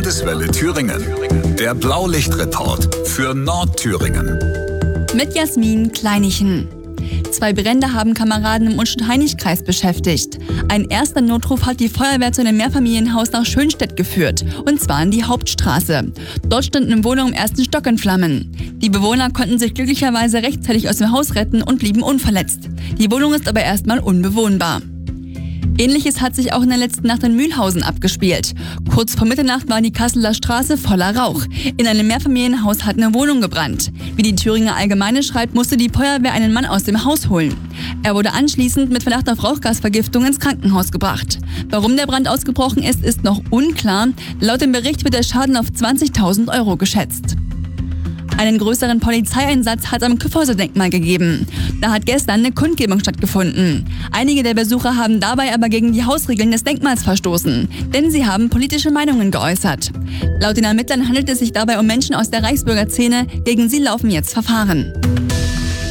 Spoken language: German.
Landeswelle Thüringen. Der Blaulichtreport für Nordthüringen. Mit Jasmin Kleinichen. 2 Brände haben Kameraden im Unstrut-Hainich-Kreis beschäftigt. Ein erster Notruf hat die Feuerwehr zu einem Mehrfamilienhaus nach Schönstedt geführt, und zwar an die Hauptstraße. Dort stand eine Wohnung im 1. Stock in Flammen. Die Bewohner konnten sich glücklicherweise rechtzeitig aus dem Haus retten und blieben unverletzt. Die Wohnung ist aber erstmal unbewohnbar. Ähnliches hat sich auch in der letzten Nacht in Mühlhausen abgespielt. Kurz vor Mitternacht war die Kasseler Straße voller Rauch. In einem Mehrfamilienhaus hat eine Wohnung gebrannt. Wie die Thüringer Allgemeine schreibt, musste die Feuerwehr einen Mann aus dem Haus holen. Er wurde anschließend mit Verdacht auf Rauchgasvergiftung ins Krankenhaus gebracht. Warum der Brand ausgebrochen ist noch unklar. Laut dem Bericht wird der Schaden auf 20.000 € geschätzt. Einen größeren Polizeieinsatz hat am Kyffhäuser-Denkmal gegeben. Da hat gestern eine Kundgebung stattgefunden. Einige der Besucher haben dabei aber gegen die Hausregeln des Denkmals verstoßen, denn sie haben politische Meinungen geäußert. Laut den Ermittlern handelt es sich dabei um Menschen aus der Reichsbürgerszene, gegen sie laufen jetzt Verfahren.